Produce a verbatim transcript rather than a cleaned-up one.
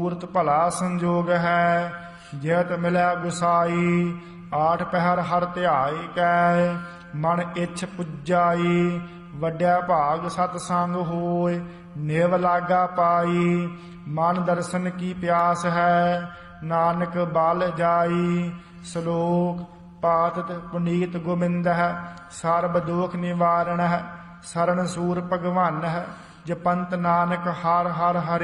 ਮੂਰਤ ਭਲਾ ਸੰਜੋਗ ਹੈ। ਜਿਤ ਮਿਲੈ ਗੁਸਾਈ ਆਠ ਪਹਿਰ ਹਰ ਧਿਆਏ ਕੈ। ਮਨ ਇੱਛ ਪੁਜਾਈ ਵੱਡਿਆ ਭਾਗ ਸਤ ਸੰਗ ਹੋਏ। ਨਿਵ ਲਾਗਾ ਪਾਈ ਮਨ ਦਰਸ਼ਨ ਕੀ ਪਿਆਸ ਹੈ। ਨਾਨਕ ਬਲ ਜਾਈ ਸ਼ਲੋਕ ਪਾਤਿਤ ਪੁਨੀਤ ਗੋਬਿੰਦ ਹੈ। ਸਰਬ ਦੋਖ ਨਿਵਾਰਣ ਹੈ। ਸਰਣ ਸੂਰ ਭਗਵਾਨ ਹੈ। ਜਪੰਤ ਨਾਨਕ ਹਰ ਹਰ ਹਰਿ